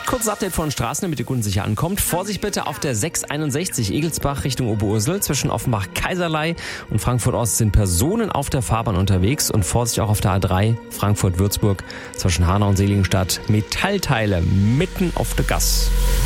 Kurzes Update von Straßen, damit ihr Kunden sicher ankommt. Vorsicht bitte auf der 661 Egelsbach Richtung Oberursel. Zwischen Offenbach-Kaiserlei und Frankfurt-Ost sind Personen auf der Fahrbahn unterwegs. Und Vorsicht auch auf der A3 Frankfurt-Würzburg zwischen Hanau und Seligenstadt. Metallteile mitten auf der Gas.